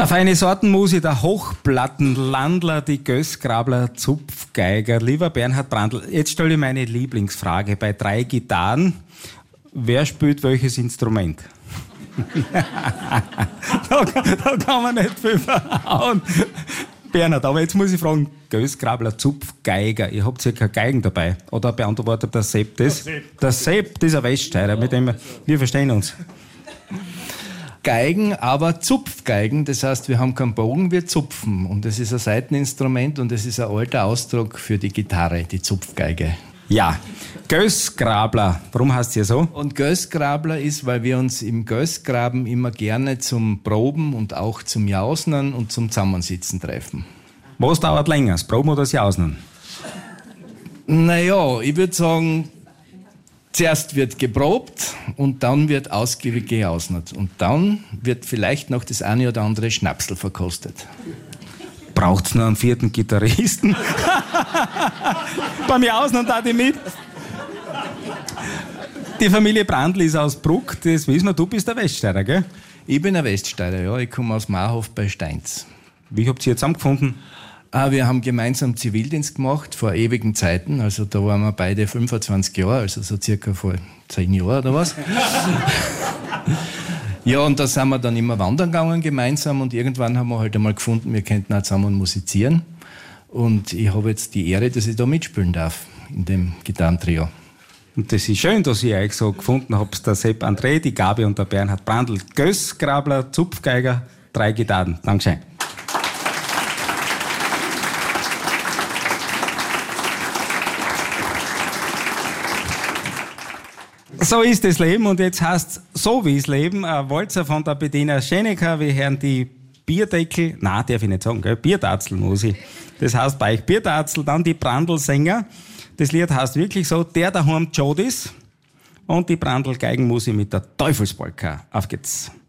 Eine feine Sortenmusik, der Hochplattenlandler, die Gößgrabler Zupfgeiger. Lieber Bernhard Brandl, jetzt stelle ich meine Lieblingsfrage bei 3 Gitarren. Wer spielt welches Instrument? da kann man nicht viel verhauen. Bernhard, aber jetzt muss ich fragen, Gößgrabler Zupfgeiger, ihr habt ja keine Geigen dabei. Oder beantwortet der Sepp das? Der Sepp, das ist ein Weststeirer, mit dem wir verstehen uns. Geigen, aber Zupfgeigen, das heißt, wir haben keinen Bogen, wir zupfen. Und das ist ein Saiteninstrument und das ist ein alter Ausdruck für die Gitarre, die Zupfgeige. Ja, Gößgrabler, warum heißt ihr so? Und Gößgrabler ist, weil wir uns im Gößgraben immer gerne zum Proben und auch zum Jausnern und zum Zusammensitzen treffen. Was dauert länger, das Proben oder das Jausnern? Naja, ich würde sagen, zuerst wird geprobt und dann wird ausgiebig gejausnert. Und dann wird vielleicht noch das eine oder andere Schnapsel verkostet. Braucht es noch einen 4. Gitarristen? Beim Jausnern tat ich mit. Die Familie Brandl ist aus Bruck, das wissen wir, du bist der Weststeirer, gell? Ich bin ein Weststeirer, ja. Ich komme aus Marhof bei Steins. Wie habt ihr zusammengefunden? Wir haben gemeinsam Zivildienst gemacht, vor ewigen Zeiten. Also da waren wir beide 25 Jahre, also so circa vor 10 Jahren oder was. Ja, und da sind wir dann immer wandern gegangen gemeinsam und irgendwann haben wir halt einmal gefunden, wir könnten auch zusammen musizieren. Und ich habe jetzt die Ehre, dass ich da mitspielen darf in dem Gitarrentrio. Und das ist schön, dass ihr euch so gefunden habt, der Sepp André, die Gabi und der Bernhard Brandl. Gößgrabler, Zupfgeiger, 3 Gitarren. Dankeschön. So ist das Leben und jetzt heißt so wie es Leben, ein Walzer von der Bettina Schenecker. Wir hören die Bierdeckel, nein, darf ich nicht sagen, gell? Biertatzel muss ich. Das heißt bei euch Biertatzel, dann die Brandl-Sänger. Das Lied heißt wirklich so, der daheim Jodis und die Brandl-Geigenmusik mit der Teufelspolka. Auf geht's.